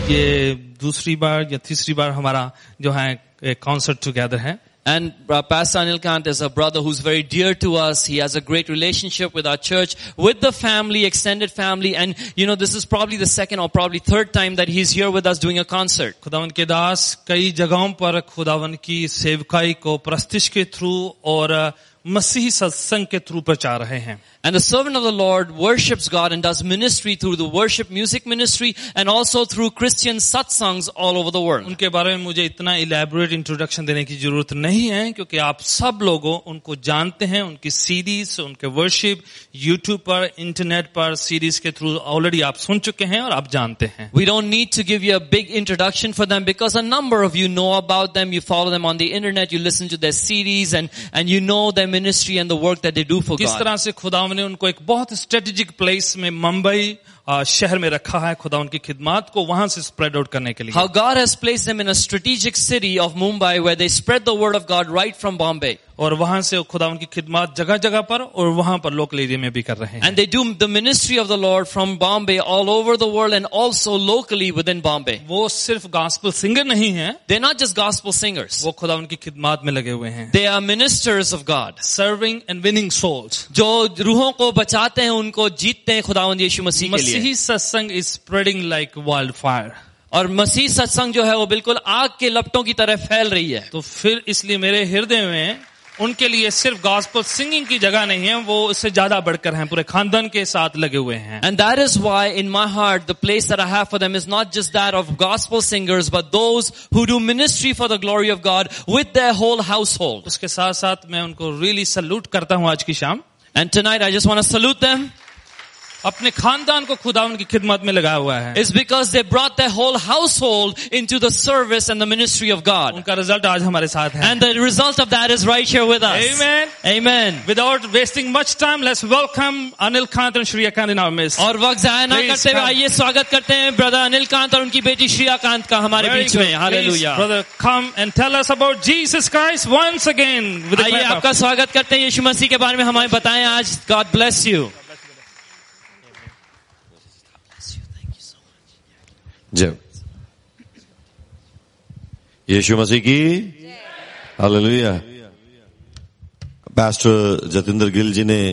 ये दूसरी बार या तीसरी बार हमारा जो है कॉन्सर्ट टुगेदर है. And Pastor Anil Kant is a brother who's very dear to us. He has a great relationship with our church, with the family, extended family. And, you know, this is probably the second or probably third time that he's here with us doing a concert. खुदावन के दास कई जगहों पर खुदावन की सेवकाई को प्रस्तिश के थ्रू और मसीही सत्संग के थ्रू प्रचार रहे हैं. And the servant of the Lord worships God and does ministry through the worship music ministry and also through Christian satsangs all over the world. उनके बारे में मुझे इतना इलैबोरेट इंट्रोडक्शन देने की जरूरत नहीं है क्योंकि आप सब लोगों उनको जानते हैं. उनकी सीरीज, उनके वर्शिप यूट्यूब पर, इंटरनेट पर सीरीज के थ्रू ऑलरेडी आप सुन चुके हैं और आप जानते हैं. We don't need to give you a big introduction for them because a number of you know about them. You follow them on the internet, you listen to their series and you know their ministry and the work that they do for God. किस तरह से खुदा ने उनको एक बहुत strategic place में मुंबई शहर में रखा है खुदा उनकी खिदमत को वहां से स्प्रेड आउट करने के लिए. How God has placed them in a strategic city of Mumbai where they spread the word of God right from Bombay. और वहां से खुदा उनकी खिदमत जगह जगह पर और वहां पर लोकल एरिया में भी कर रहे हैं. And they do the ministry of the Lord from Bombay all over the world and also locally within Bombay. वो सिर्फ गॉस्पेल सिंगर नहीं हैं. They're not just gospel singers. वो खुदा उनकी खिदमत में लगे हुए हैं. They are ministers of God. Serving and winning souls. जो रूहों को बचाते हैं, उनको जीतते हैं खुदावंद यीशु मसीह के लिए. मसीही सत्संग is spreading like wildfire. और मसीह सत्संग जो है वो बिल्कुल आग के लपटों की तरह फैल रही है. तो फिर इसलिए मेरे हृदय में उनके लिए सिर्फ गॉस्पेल सिंगिंग की जगह नहीं है, वो इससे ज्यादा बढ़कर हैं, पूरे खानदान के साथ लगे हुए हैं. And that is why in my heart the place that I have for them is not just that of gospel singers but those who do ministry for the glory of God with their whole household. उसके साथ साथ मैं उनको really salute करता हूं आज की शाम. And tonight I just want to salute them. अपने खानदान को खुदा उनकी खिदमत में लगाया हुआ है. It's because they brought their whole household into the service and the ministry of God. उनका रिजल्ट आज हमारे साथ है. And the result of that is right here with us. Amen. Amen. Without wasting much time, let's welcome Anil Kant and Shriya Kant in our midst. और वक्त जाया ना करते हुए आइए स्वागत करते हैं ब्रदर अनिल कांत और उनकी बेटी श्रिया कांत का हमारे बीच में. Hallelujah. Brother, come and tell us about Jesus Christ once again. आइए आपका स्वागत करते हैं यीशु मसीह के बारे में हमें बताएं आज. God bless you. जय यीशु मसीह की हालेलुया. पास्टर जतिंदर गिल जी ने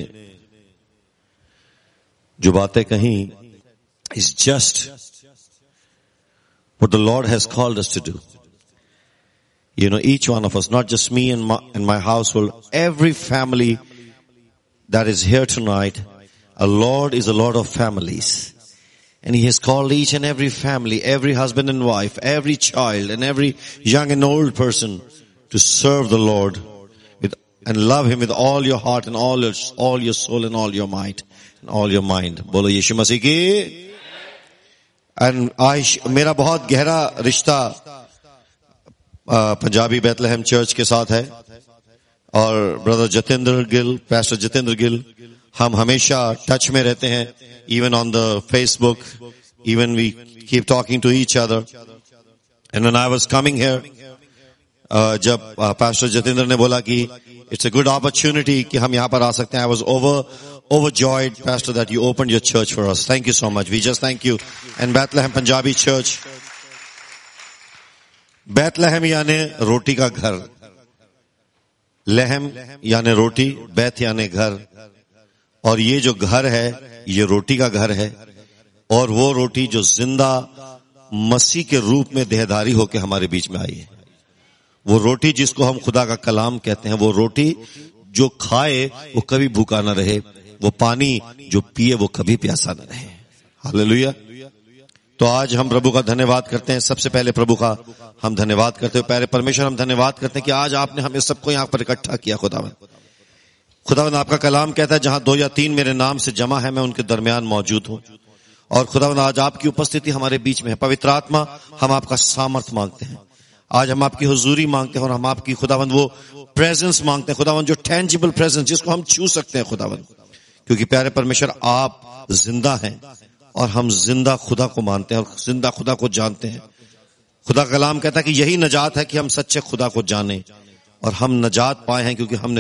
जो बातें कही is just what the Lord has called us to do. You know, each one of us, not just me and my household, every family that is here tonight, a Lord is a Lord of families. And He has called each and every family, every husband and wife, every child and every young and old person to serve the Lord and love Him with all your heart and all your soul and all your might and all your mind. बोलो यीशु मसीह की. And मेरा बहुत गहरा रिश्ता पंजाबी बैतलहम church के साथ है और ब्रदर जतिंदर गिल, पास्टर जतिंदर गिल, हम हमेशा टच में रहते हैं. Even on the Facebook, even we keep talking to each other. And when I was coming here, जब Pastor Jatinder ने बोला कि it's a good opportunity कि हम यहाँ पर आ सकते हैं, I was overjoyed, Pastor, that you opened your church for us. Thank you so much. We just thank you. And Bethlehem Punjabi Church, Bethlehem यानी रोटी का घर, लहम यानी रोटी, बैत यानी घर, और ये जो घर है ये रोटी का घर है. और वो रोटी जो जिंदा मसीह के रूप में देहधारी होकर हमारे बीच में आई है, वो रोटी जिसको हम खुदा का कलाम कहते हैं, वो रोटी जो खाए वो कभी भूखा न रहे, वो पानी जो पिए वो कभी प्यासा न रहे. हालेलुया. तो आज हम प्रभु का धन्यवाद करते हैं. सबसे पहले प्रभु का हम धन्यवाद करते हैं. प्यारे परमेश्वर, हम धन्यवाद करते हैं कि आज आपने हमें सबको यहाँ पर इकट्ठा किया. खुदावंद आपका कलाम कहता है जहां 2 या 3 मेरे नाम से जमा है मैं उनके दरमियान मौजूद हूं. और खुदावंद आज आपकी उपस्थिति हमारे बीच में है. पवित्र आत्मा, हम आपका सामर्थ मांगते हैं. आज हम आपकी हुजूरी मांगते हैं और हम आपकी खुदावंद वो प्रेजेंस मांगते हैं, खुदावंद जो टेंजिबल प्रेजेंस जिसको हम छू सकते हैं खुदावंद. क्योंकि प्यारे परमेश्वर आप जिंदा हैं और हम जिंदा खुदा को मानते हैं और जिंदा खुदा को जानते हैं. खुदा का कलाम कहता है कि यही नजात है कि हम सच्चे खुदा को जाने और हम नजात पाए हैं क्योंकि हमने